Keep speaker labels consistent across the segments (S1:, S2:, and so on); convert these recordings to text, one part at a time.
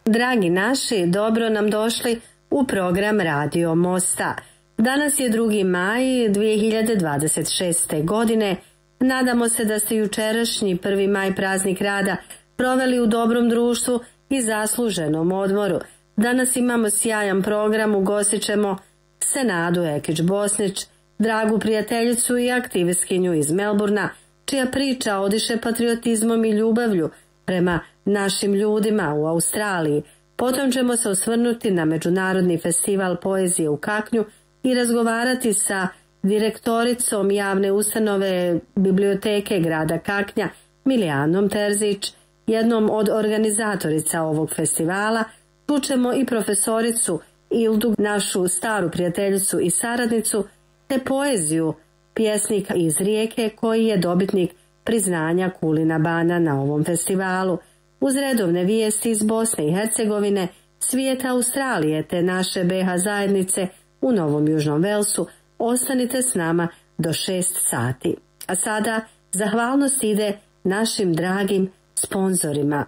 S1: Dragi naši, dobro nam došli u program Radio Mosta. Danas je 2. maj 2026. godine. Nadamo se da ste jučerašnji 1. maj praznik rada proveli u dobrom društvu i zasluženom odmoru. Danas imamo sjajan program, ugostit ćemo Senadu Ekić-Bosnić, dragu prijateljicu i aktivistkinju iz Melburna, čija priča odiše patriotizmom i ljubavlju prema našim ljudima u Australiji. Potom ćemo se osvrnuti na Međunarodni festival poezije u Kaknju i razgovarati sa direktoricom javne ustanove Biblioteke grada Kaknja, Milijanom Terzić, jednom od organizatorica ovog festivala. Čućemo i profesoricu Ildu, našu staru prijateljicu i saradnicu, te poeziju pjesnika iz Rijeke koji je dobitnik priznanja Kulina bana na ovom festivalu. Uz redovne vijesti iz Bosne i Hercegovine, svijeta Australije te naše BH zajednice u Novom Južnom Velsu, ostanite s nama do 6 sati. A sada zahvalnost ide našim dragim sponzorima.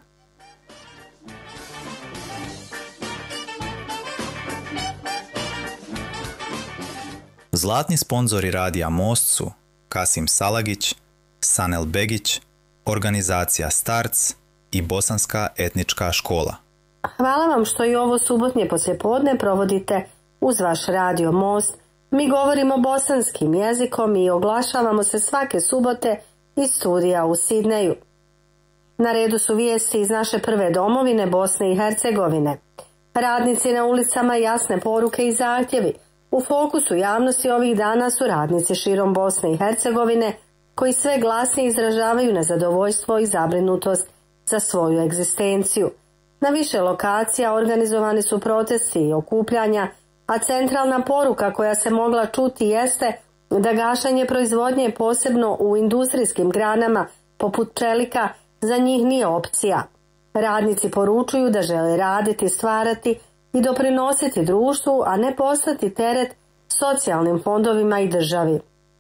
S2: Zlatni sponzori Radija Most su Kasim Salagić, Sanel Begić, organizacija Starc i Bosanska etnička škola.
S1: Hvala vam što i ovo subotnje poslijepodne provodite uz vaš Radio Most. Mi govorimo bosanskim jezikom i oglašavamo se svake subote iz studija u Sidneju. Na redu su vijesti iz naše prve domovine, Bosne i Hercegovine. Radnici na ulicama, jasne poruke i zahtjevi. U fokusu javnosti ovih dana su radnici širom Bosne i Hercegovine koji sve glasnije izražavaju nezadovoljstvo i zabrinutost za svoju egzistenciju. Na više lokacija organizovani su protesti i okupljanja, a centralna poruka koja se mogla čuti jeste da gašenje proizvodnje posebno u industrijskim granama poput čelika za njih nije opcija. Radnici poručuju da žele raditi, stvarati i doprinositi društvu, a ne postati teret socijalnim fondovima i državi.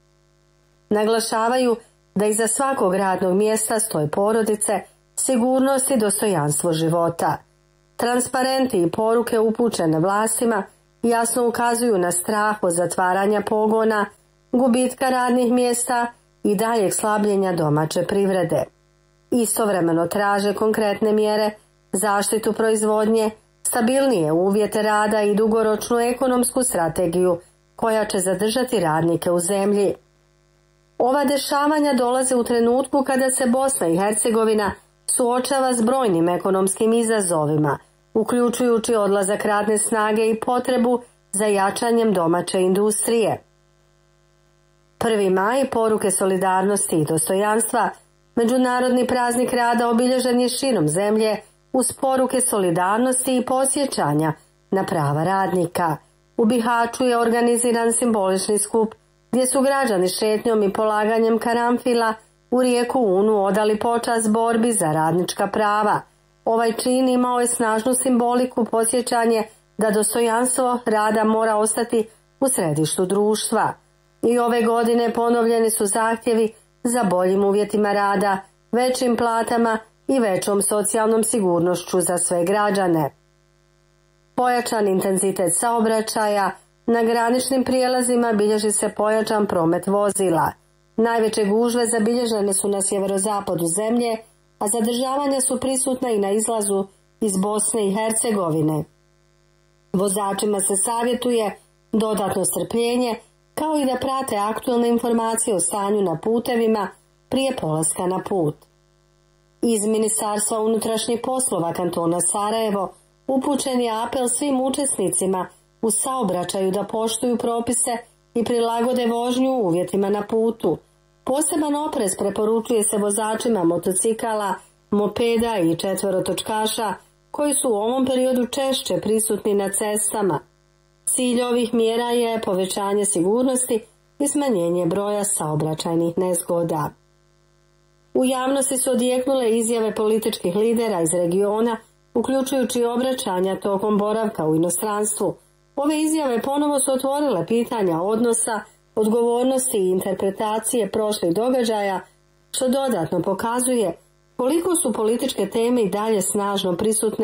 S1: Naglašavaju da iza svakog radnog mjesta stoje porodice, sigurnost i dostojanstvo života. Transparenti i poruke upućene vlastima jasno ukazuju na strah od zatvaranja pogona, gubitka radnih mjesta i daljeg slabljenja domaće privrede. Istovremeno traže konkretne mjere, zaštitu proizvodnje, stabilnije uvjete rada i dugoročnu ekonomsku strategiju koja će zadržati radnike u zemlji. Ova dešavanja dolaze u trenutku kada se Bosna i Hercegovina suočava s brojnim ekonomskim izazovima, uključujući odlazak radne snage i potrebu za jačanjem domaće industrije. 1. maj, poruke solidarnosti i dostojanstva, Međunarodni praznik rada obilježen je širom zemlje uz poruke solidarnosti i podsjećanja na prava radnika. U Bihaću je organiziran simbolični skup gdje su građani šetnjom i polaganjem karamfila u rijeku Unu odali počast borbi za radnička prava. Ovaj čin imao je snažnu simboliku, podsjećanje da dostojanstvo rada mora ostati u središtu društva. I ove godine ponovljeni su zahtjevi za boljim uvjetima rada, većim platama i većom socijalnom sigurnošću za sve građane. Pojačan intenzitet saobraćaja, na graničnim prijelazima bilježi se pojačan promet vozila. Najveće gužve zabilježene su na sjeverozapadu zemlje, a zadržavanja su prisutna i na izlazu iz Bosne i Hercegovine. Vozačima se savjetuje dodatno strpljenje, kao i da prate aktualne informacije o stanju na putevima prije polaska na put. Iz Ministarstva unutrašnjih poslova kantona Sarajevo upućen je apel svim učesnicima u saobraćaju da poštuju propise i prilagode vožnju uvjetima na putu. Poseban oprez preporučuje se vozačima motocikala, mopeda i četvorotočkaša koji su u ovom periodu češće prisutni na cestama. Cilj ovih mjera je povećanje sigurnosti i smanjenje broja saobraćajnih nezgoda. U javnosti su odjeknule izjave političkih lidera iz regiona, uključujući obraćanja tokom boravka u inostranstvu. Ove izjave ponovo su otvorile pitanja odnosa, odgovornosti i interpretacije prošlih događaja, što dodatno pokazuje koliko su političke teme i dalje snažno prisutne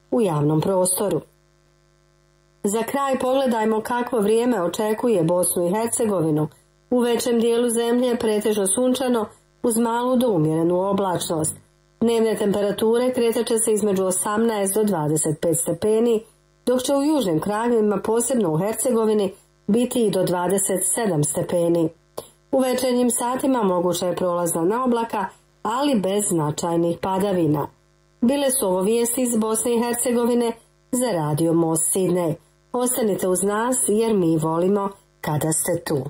S1: u javnom prostoru. Za kraj pogledajmo kakvo vrijeme očekuje Bosnu i Hercegovinu. U većem dijelu zemlje je pretežno sunčano uz malu do umjerenu oblačnost. Dnevne temperature kretat će se između 18 do 25 stepeni, dok će u južnim krajevima, posebno u Hercegovini, biti i do 27 stepeni. U večernjim satima moguća je prolazna oblaka, ali bez značajnih padavina. Bile su ovo vijesti iz Bosne i Hercegovine za Radio Most Sidney. Ostanite uz nas jer mi volimo kada ste tu.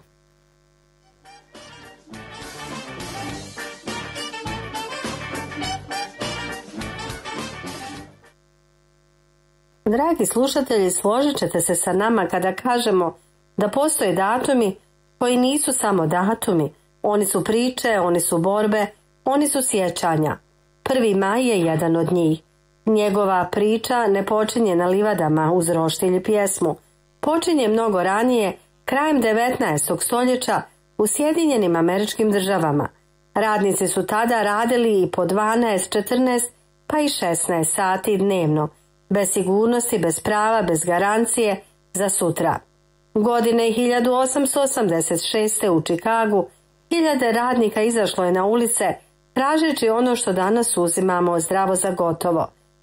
S1: Dragi slušatelji, složit ćete se sa nama kada kažemo da postoje datumi koji nisu samo datumi. Oni su priče, oni su borbe, oni su sjećanja. 1. maj je jedan od njih. Njegova priča ne počinje na livadama uz roštilj i pjesmu. Počinje mnogo ranije, krajem 19. stoljeća u Sjedinjenim Američkim Državama. Radnici su tada radili i po 12, 14 pa i 16 sati dnevno, bez sigurnosti, bez prava, bez garancije za sutra. Godine 1886. u Čikagu hiljade radnika izašlo je na ulice tražeći ono što danas uzimamo zdravo za gotovo.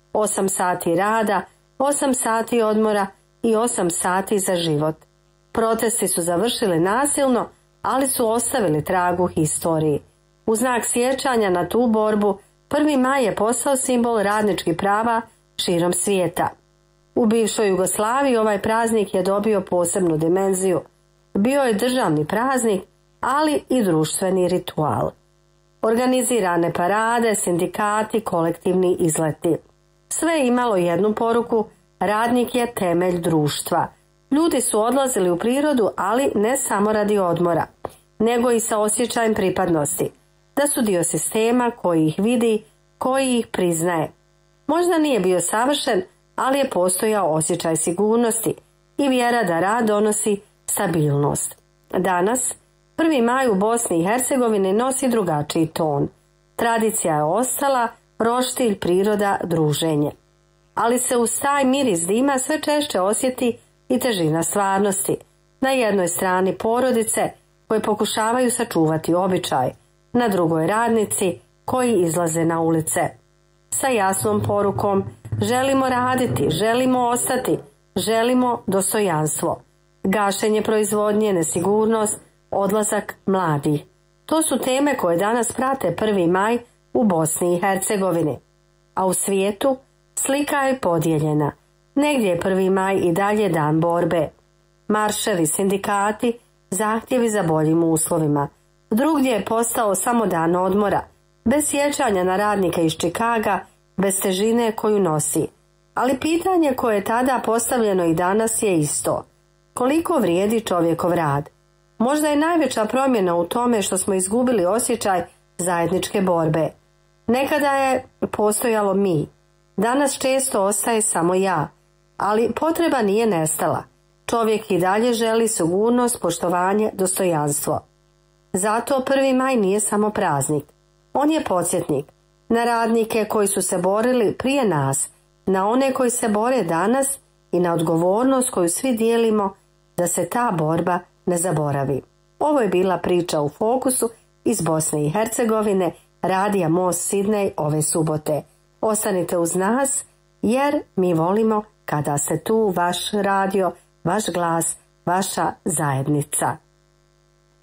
S1: 8 sati rada, 8 sati odmora i 8 sati za život. Protesti su završili nasilno, ali su ostavili trag u historiji. U znak sjećanja na tu borbu, 1. maj je postao simbol radničkih prava širom svijeta. U bivšoj Jugoslaviji ovaj praznik je dobio posebnu dimenziju. Bio je državni praznik, ali i društveni ritual. Organizirane parade, sindikati, kolektivni izleti. Sve je imalo jednu poruku: radnik je temelj društva. Ljudi su odlazili u prirodu, ali ne samo radi odmora, nego i sa osjećajem pripadnosti, da su dio sistema koji ih vidi, koji ih priznaje. Možda nije bio savršen, ali je postojao osjećaj sigurnosti i vjera da rad donosi stabilnost. Danas, 1. maj u Bosni i Hercegovini nosi drugačiji ton. Tradicija je ostala, roštilj, priroda, druženje. Ali se uz taj miris dima sve češće osjeti i težina stvarnosti. Na jednoj strani porodice koje pokušavaju sačuvati običaj, na drugoj radnici koji izlaze na ulice. Sa jasnom porukom: želimo raditi, želimo ostati, želimo dostojanstvo. Gašenje proizvodnje, nesigurnost, odlazak mladih. To su teme koje danas prate 1. maj u Bosni i Hercegovini. A u svijetu slika je podijeljena. Negdje je 1. maj i dalje dan borbe. Marševi, sindikati, zahtjevi za boljim uslovima. Drugdje je postao samo dan odmora, bez sjećanja na radnike iz Čikaga, bez težine koju nosi. Ali pitanje koje je tada postavljeno i danas je isto: koliko vrijedi čovjekov rad? Možda je najveća promjena u tome što smo izgubili osjećaj zajedničke borbe. Nekada je postojalo mi, danas često ostaje samo ja, ali potreba nije nestala. Čovjek i dalje želi sigurnost, poštovanje, dostojanstvo. Zato 1. maj nije samo praznik. On je podsjetnik na radnike koji su se borili prije nas, na one koji se bore danas i na odgovornost koju svi dijelimo da se ta borba ne zaboravi. Ovo je bila priča u fokusu iz Bosne i Hercegovine, Radija Most Sidney ove subote. Ostanite uz nas jer mi volimo kada ste tu, vaš radio, vaš glas, vaša zajednica.